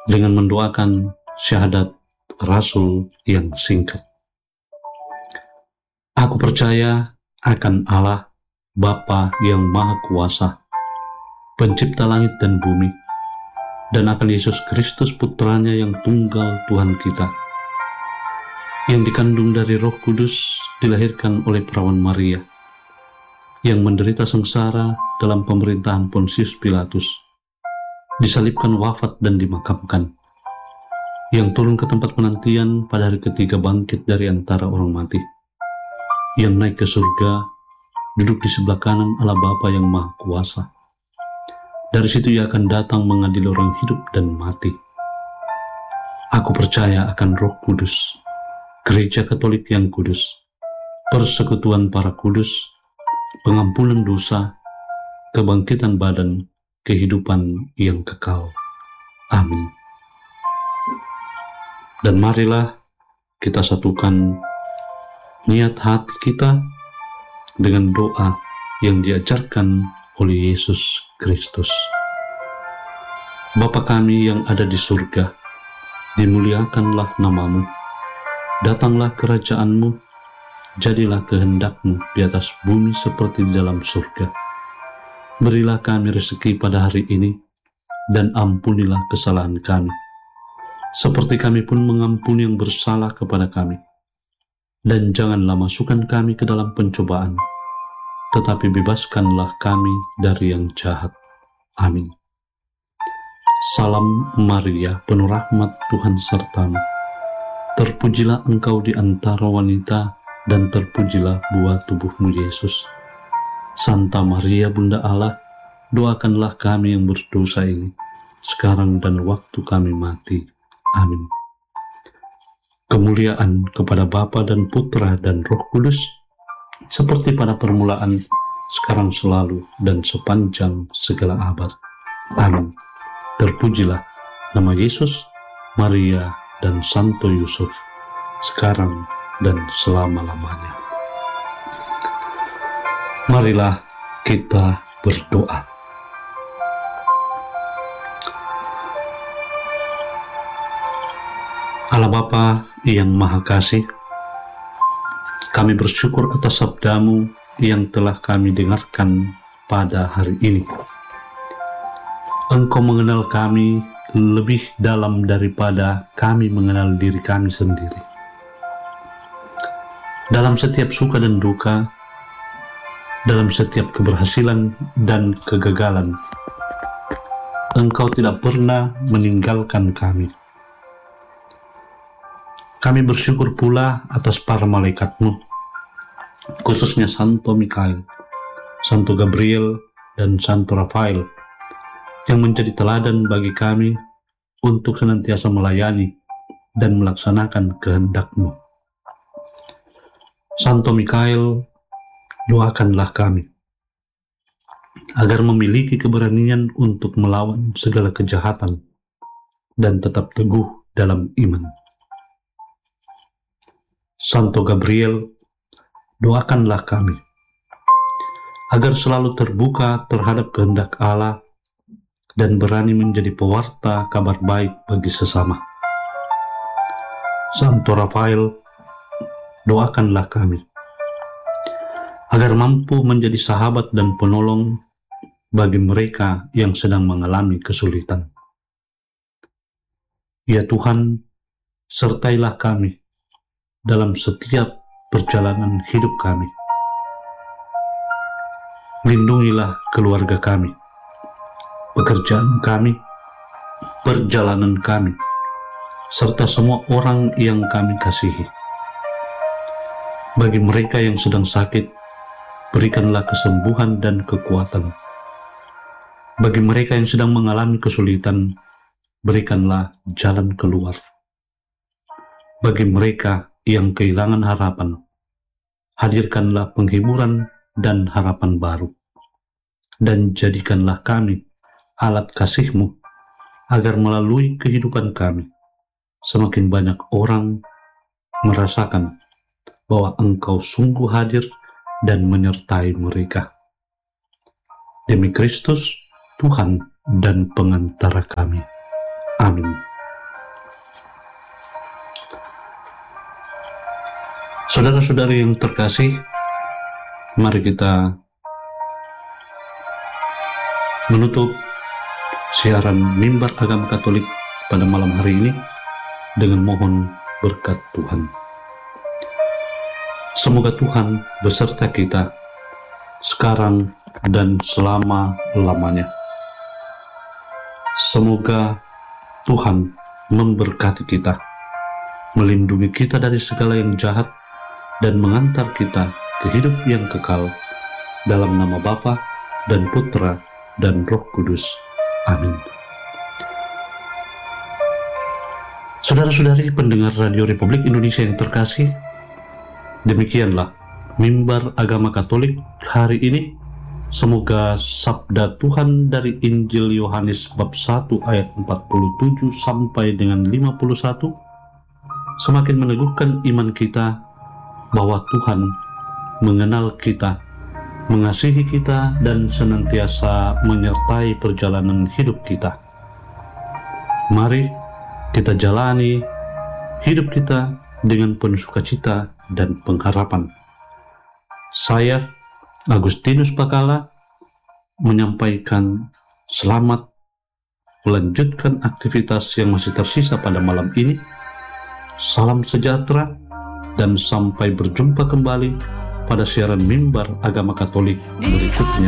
dengan mendoakan syahadat Rasul yang singkat. Aku percaya akan Allah, Bapa yang Maha Kuasa, Pencipta langit dan bumi, dan akan Yesus Kristus Putranya yang tunggal Tuhan kita, yang dikandung dari Roh Kudus, dilahirkan oleh perawan Maria, yang menderita sengsara dalam pemerintahan Pontius Pilatus, disalibkan, wafat, dan dimakamkan, yang turun ke tempat penantian pada hari ketiga bangkit dari antara orang mati, yang naik ke surga, duduk di sebelah kanan Allah Bapa yang Maha Kuasa. Dari situ Ia akan datang mengadili orang hidup dan mati. Aku percaya akan Roh Kudus, Gereja Katolik yang kudus, persekutuan para kudus, pengampunan dosa, kebangkitan badan, kehidupan yang kekal. Amin. Dan marilah kita satukan niat hati kita dengan doa yang diajarkan oleh Yesus Kristus. Bapa kami yang ada di surga, dimuliakanlah namamu, datanglah kerajaanmu, jadilah kehendakmu di atas bumi seperti di dalam surga. Berilah kami rezeki pada hari ini, dan ampunilah kesalahan kami, seperti kami pun mengampuni yang bersalah kepada kami. Dan janganlah masukkan kami ke dalam pencobaan, tetapi bebaskanlah kami dari yang jahat. Amin. Salam Maria, penuh rahmat, Tuhan sertamu. Terpujilah engkau di antara wanita, dan terpujilah buah tubuhmu Yesus. Santa Maria Bunda Allah, doakanlah kami yang berdosa ini, sekarang dan waktu kami mati. Amin. Kemuliaan kepada Bapa dan Putra dan Roh Kudus, seperti pada permulaan, sekarang, selalu, dan sepanjang segala abad. Amin. Terpujilah nama Yesus, Maria, dan Santo Yusuf, sekarang dan selama-lamanya. Marilah kita berdoa. Allah Bapa yang Maha Kasih, kami bersyukur atas sabda-Mu yang telah kami dengarkan pada hari ini. Engkau mengenal kami lebih dalam daripada kami mengenal diri kami sendiri. Dalam setiap suka dan duka, dalam setiap keberhasilan dan kegagalan, Engkau tidak pernah meninggalkan kami. Kami bersyukur pula atas para malaikat-Mu, khususnya Santo Mikael, Santo Gabriel, dan Santo Rafael, yang menjadi teladan bagi kami untuk senantiasa melayani dan melaksanakan kehendak-Mu. Santo Mikael, doakanlah kami agar memiliki keberanian untuk melawan segala kejahatan dan tetap teguh dalam iman. Santo Gabriel, doakanlah kami agar selalu terbuka terhadap kehendak Allah dan berani menjadi pewarta kabar baik bagi sesama. Santo Rafael, doakanlah kami agar mampu menjadi sahabat dan penolong bagi mereka yang sedang mengalami kesulitan. Ya Tuhan, sertailah kami dalam setiap perjalanan hidup kami. Lindungilah keluarga kami, pekerjaan kami, perjalanan kami, serta semua orang yang kami kasihi. Bagi mereka yang sedang sakit, berikanlah kesembuhan dan kekuatan. Bagi mereka yang sedang mengalami kesulitan, berikanlah jalan keluar. Bagi mereka yang kehilangan harapan, hadirkanlah penghiburan dan harapan baru. Dan jadikanlah kami alat kasih-Mu, agar melalui kehidupan kami, semakin banyak orang merasakan bahwa Engkau sungguh hadir dan menyertai mereka. Demi Kristus, Tuhan dan pengantara kami. Amin. Saudara-saudari yang terkasih, mari kita menutup siaran Mimbar Agama Katolik pada malam hari ini dengan mohon berkat Tuhan. Semoga Tuhan beserta kita sekarang dan selama-lamanya. Semoga Tuhan memberkati kita, melindungi kita dari segala yang jahat, dan mengantar kita ke hidup yang kekal. Dalam nama Bapa dan Putra dan Roh Kudus. Amin. Saudara-saudari pendengar Radio Republik Indonesia yang terkasih, demikianlah Mimbar Agama Katolik hari ini. Semoga sabda Tuhan dari Injil Yohanes bab 1 ayat 47 sampai dengan 51 semakin meneguhkan iman kita bahwa Tuhan mengenal kita, mengasihi kita, dan senantiasa menyertai perjalanan hidup kita. Mari kita jalani hidup kita dengan penuh sukacita dan pengharapan. Saya, Agustinus Pakala, menyampaikan selamat melanjutkan aktivitas yang masih tersisa pada malam ini. Salam sejahtera, dan sampai berjumpa kembali pada siaran Mimbar Agama Katolik berikutnya.